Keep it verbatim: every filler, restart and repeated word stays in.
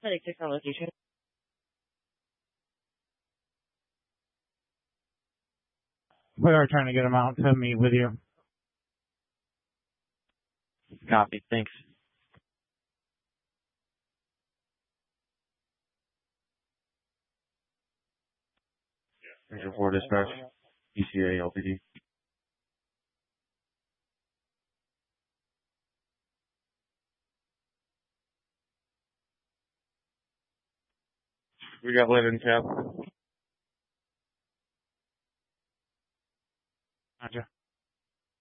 Medic six on location. We are trying to get him out to meet with you. Copy. Thanks. Ranger four dispatch. E C A L P D. We got lead in cap.